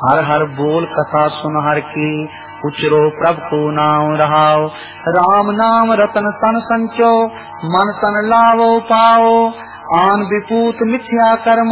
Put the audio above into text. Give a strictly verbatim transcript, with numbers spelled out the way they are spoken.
हर हर बोल कथा सुन हर की, उचरो प्रभ को नाम रहाओ। राम नाम रतन तन संचो, मन तन लावो पाओ। आन विपूत मिथ्या कर्म